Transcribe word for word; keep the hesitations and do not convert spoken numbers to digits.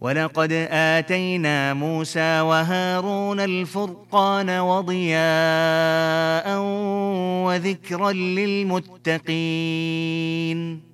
ولقد آتينا موسى وهارون الفرقان وضياء وذكرا للمتقين